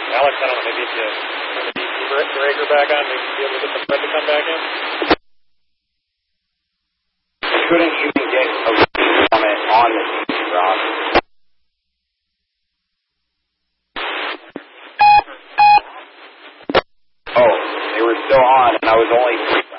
Alex, I don't know, maybe if you turn the DC breaker back on, maybe you'll be able to get the thread to come back in. Couldn't even get a comment on the DC rock. Oh, they were still on, and I was only